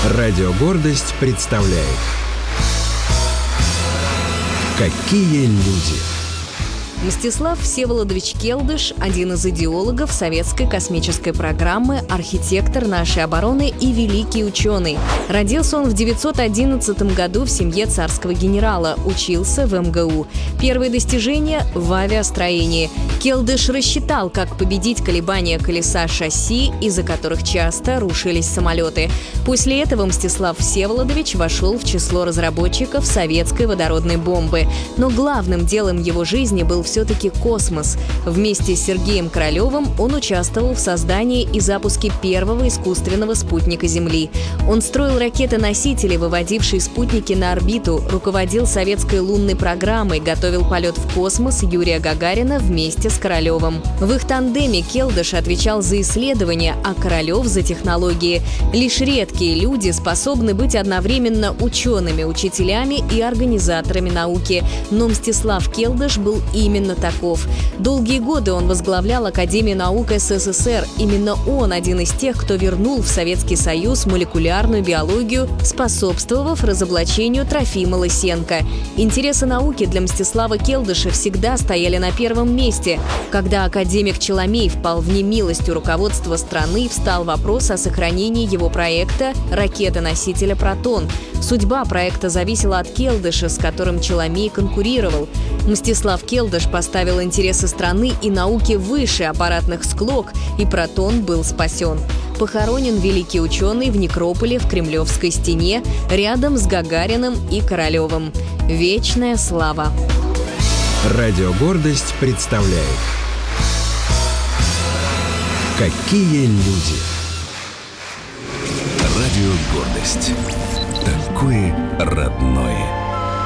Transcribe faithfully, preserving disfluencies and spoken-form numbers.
Радио «Гордость» представляет. Какие люди! Мстислав Всеволодович Келдыш – один из идеологов советской космической программы, архитектор нашей обороны и великий ученый. Родился он в девятьсот одиннадцатом году в семье царского генерала, учился в эм гэ у. Первые достижения – в авиастроении. Келдыш рассчитал, как победить колебания колеса шасси, из-за которых часто рушились самолеты. После этого Мстислав Всеволодович вошел в число разработчиков советской водородной бомбы. Но главным делом его жизни был все-таки космос. Вместе с Сергеем Королевым он участвовал в создании и запуске первого искусственного спутника Земли. Он строил ракеты-носители, выводившие спутники на орбиту, руководил советской лунной программой, готовил полет в космос Юрия Гагарина вместе с Королевым. В их тандеме Келдыш отвечал за исследования, а Королев – за технологии. Лишь редкие люди способны быть одновременно учеными, учителями и организаторами науки. Но Мстислав Келдыш был именно таков. Долгие годы он возглавлял Академию наук эс эс эс эр. Именно он один из тех, кто вернул в Советский Союз молекулярную биологию, способствовав разоблачению Трофима Лысенко. Интересы науки для Мстислава Келдыша всегда стояли на первом месте. Когда академик Челомей впал в немилость у руководства страны, встал вопрос о сохранении его проекта ракеты-носителя «Протон». Судьба проекта зависела от Келдыша, с которым Челомей конкурировал. Мстислав Келдыш поставил интересы страны и науки выше аппаратных склок, и «Протон» был спасен. Похоронен великий ученый в некрополе в Кремлевской стене, рядом с Гагариным и Королевым. Вечная слава! Радио «Гордость» представляет. Какие люди! Радио «Гордость». Такое родное.